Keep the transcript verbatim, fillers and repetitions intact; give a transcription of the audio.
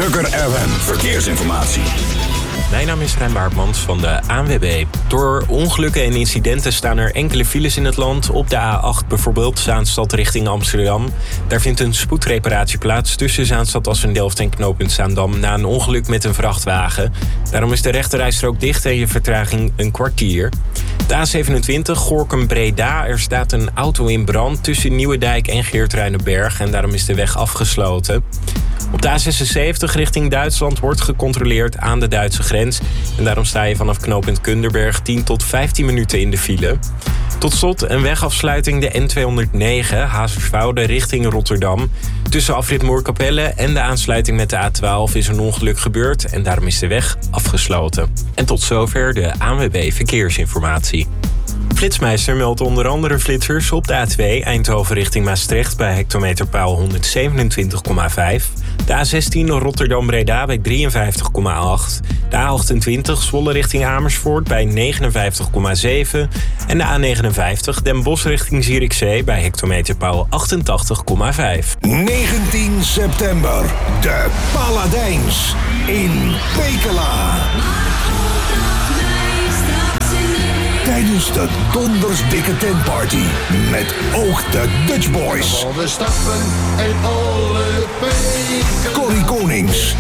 Tukker F M Verkeersinformatie. Mijn naam is Rijn Baartmans van de A N W B. Door ongelukken en incidenten staan er enkele files in het land. Op de A acht bijvoorbeeld, Zaanstad richting Amsterdam. Daar vindt een spoedreparatie plaats tussen Zaanstad, Assen-Delft en knooppunt Zaandam na een ongeluk met een vrachtwagen. Daarom is de rechterrijstrook dicht en je vertraging een kwartier. De A zevenentwintig, Gorinchem-Breda. Er staat een auto in brand tussen Nieuwedijk en Geertruidenberg en daarom is de weg afgesloten. Op de A zesenzeventig richting Duitsland wordt gecontroleerd aan de Duitse grens. En daarom sta je vanaf knooppunt Kunderberg tien tot vijftien minuten in de file. Tot slot een wegafsluiting de N tweehonderdnegen, Hazerswoude richting Rotterdam. Tussen afrit Moerkapelle en de aansluiting met de A twaalf is een ongeluk gebeurd en daarom is de weg afgesloten. En tot zover de A N W B Verkeersinformatie. Flitsmeister meldt onder andere flitsers op de A twee Eindhoven richting Maastricht bij hectometerpaal honderdzevenentwintig komma vijf. De A zestien Rotterdam-Breda bij drieënvijftig komma acht. De A achtentwintig Zwolle richting Amersfoort bij negenenvijftig komma zeven. En de A negenenvijftig Den Bosch richting Zierikzee bij hectometerpaal achtentachtig komma vijf. negentien september, de Paladijns in Pekela. Tijdens de Donders Dikke Tentparty met ook de Dutch Boys. Alle stappen en alle peken. Corrie Konings,